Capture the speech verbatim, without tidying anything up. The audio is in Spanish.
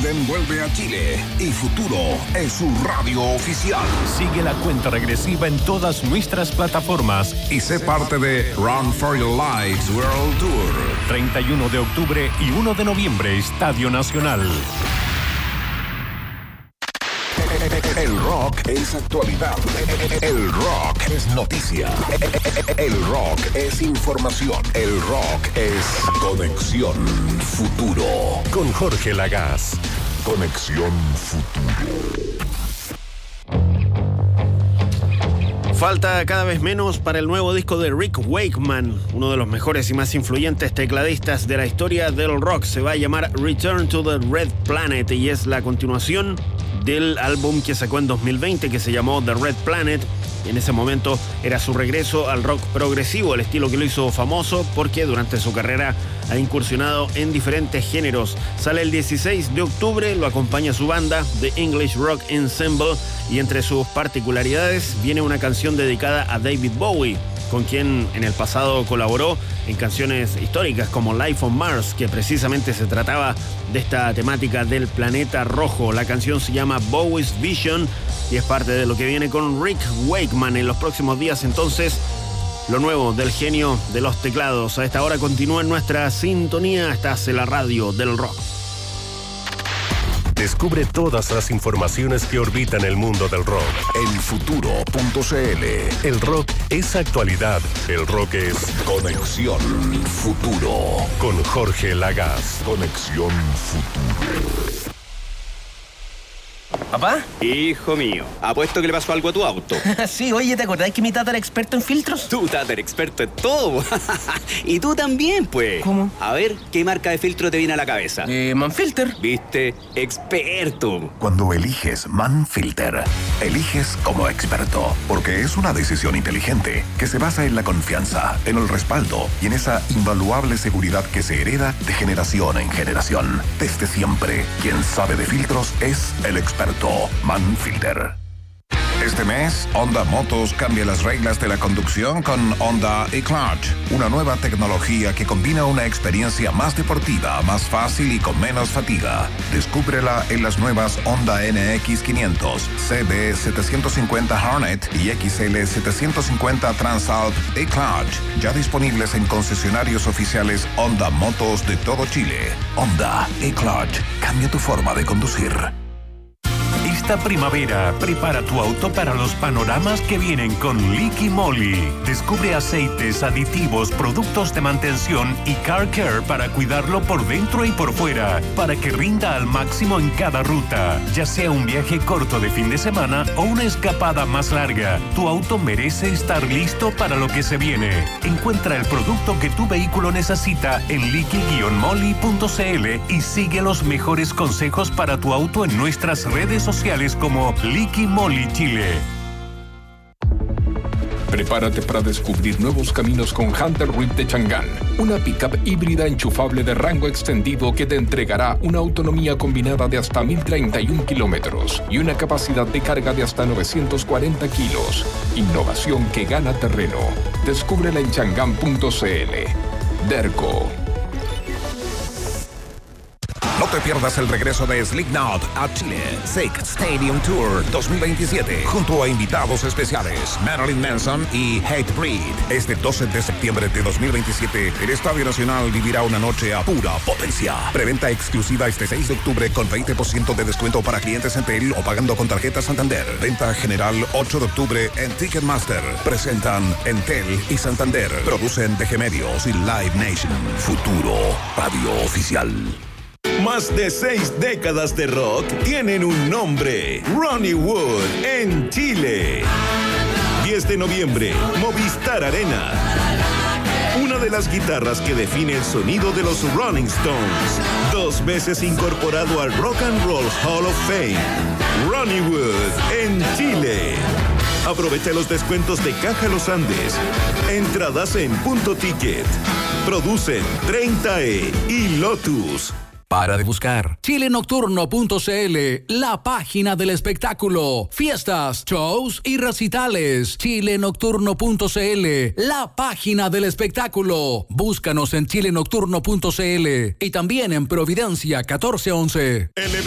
Golden vuelve a Chile y Futuro es su radio oficial. Sigue la cuenta regresiva en todas nuestras plataformas y sé parte de Run for Your Lives World Tour. treinta y uno de octubre y uno de noviembre, Estadio Nacional. El rock es actualidad. El rock es noticia. El rock es información. El rock es Conexión Futuro. Con Jorge Lagaz. Conexión Futuro. Falta cada vez menos para el nuevo disco de Rick Wakeman, uno de los mejores y más influyentes tecladistas de la historia del rock. Se va a llamar Return to the Red Planet y es la continuación del álbum que sacó en dos mil veinte, que se llamó The Red Planet. En ese momento era su regreso al rock progresivo, el estilo que lo hizo famoso porque durante su carrera ha incursionado en diferentes géneros. Sale el dieciséis de octubre, lo acompaña su banda, The English Rock Ensemble, y entre sus particularidades viene una canción dedicada a David Bowie, con quien en el pasado colaboró en canciones históricas como Life on Mars, que precisamente se trataba de esta temática del planeta rojo. La canción se llama Bowie's Vision y es parte de lo que viene con Rick Wakeman en los próximos días. Entonces, lo nuevo del genio de los teclados. A esta hora continúa en nuestra sintonía. Estás en la radio del rock. Descubre todas las informaciones que orbitan el mundo del rock en futuro punto c l. El rock es actualidad. El rock es Conexión Futuro. Con Jorge Lagaz. Conexión Futuro. ¿Papá? Hijo mío, apuesto que le pasó algo a tu auto. Sí, oye, ¿te acordás que mi tata era experto en filtros? Tu tata era experto en todo. Y tú también, pues. ¿Cómo? A ver, ¿qué marca de filtro te viene a la cabeza? Eh, Manfilter. ¿Viste? Experto. Cuando eliges Manfilter, eliges como experto, porque es una decisión inteligente que se basa en la confianza, en el respaldo y en esa invaluable seguridad que se hereda de generación en generación. Desde siempre, quien sabe de filtros es el experto Manfilter. Este mes, Honda Motos cambia las reglas de la conducción con Honda eClutch, una nueva tecnología que combina una experiencia más deportiva, más fácil y con menos fatiga. Descúbrela en las nuevas Honda N X quinientos, C B setecientos cincuenta Hornet y X L setecientos cincuenta Transalp eClutch, ya disponibles en concesionarios oficiales Honda Motos de todo Chile. Honda eClutch, cambia tu forma de conducir. Esta primavera, prepara tu auto para los panoramas que vienen con Liqui Moly. Descubre aceites, aditivos, productos de mantención y car care para cuidarlo por dentro y por fuera, para que rinda al máximo en cada ruta. Ya sea un viaje corto de fin de semana o una escapada más larga, tu auto merece estar listo para lo que se viene. Encuentra el producto que tu vehículo necesita en liqui moly punto c l y sigue los mejores consejos para tu auto en nuestras redes sociales como Liqui Moly Chile. Prepárate para descubrir nuevos caminos con Hunter Reef de Chang'an, una pickup híbrida enchufable de rango extendido que te entregará una autonomía combinada de hasta mil treinta y un kilómetros y una capacidad de carga de hasta novecientos cuarenta kilos. Innovación que gana terreno. Descúbrela en chang'an punto c l. Derco. No te pierdas el regreso de Slipknot a Chile. Sick Stadium Tour dos mil veintisiete, junto a invitados especiales Marilyn Manson y Hatebreed. Este doce de septiembre de dos mil veintisiete, el Estadio Nacional vivirá una noche a pura potencia. Preventa exclusiva este seis de octubre con veinte por ciento de descuento para clientes Entel o pagando con tarjeta Santander. Venta general ocho de octubre en Ticketmaster. Presentan Entel y Santander. Producen D G Medios y Live Nation. Futuro Radio Oficial. Más de seis décadas de rock tienen un nombre: Ronnie Wood en Chile. diez de noviembre, Movistar Arena. Una de las guitarras que define el sonido de los Rolling Stones. Dos veces incorporado al Rock and Roll Hall of Fame. Ronnie Wood en Chile. Aprovecha los descuentos de Caja Los Andes. Entradas en Punto Ticket. Producen treinta E y Lotus. Para de buscar chile nocturno punto c l, la página del espectáculo, fiestas, shows y recitales. chile nocturno punto c l, la página del espectáculo. Búscanos en chile nocturno punto c l y también en Providencia catorce once.